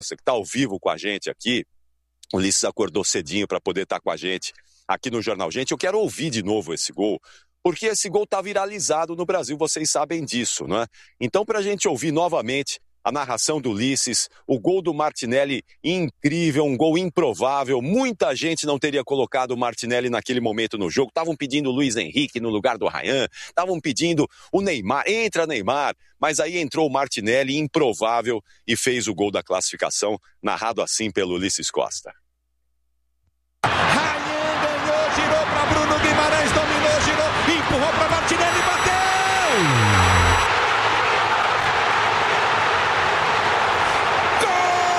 que está ao vivo com a gente aqui. O Ulisses acordou cedinho para poder estar com a gente aqui no Jornal Gente. Eu quero ouvir de novo esse gol, porque esse gol está viralizado no Brasil, vocês sabem disso, não é? Então, para a gente ouvir novamente a narração do Ulisses, o gol do Martinelli incrível, um gol improvável. Muita gente não teria colocado o Martinelli naquele momento no jogo. Estavam pedindo o Luiz Henrique no lugar do Ryan, estavam pedindo o Neymar, entra Neymar. Mas aí entrou o Martinelli, improvável, e fez o gol da classificação, narrado assim pelo Ulisses Costa.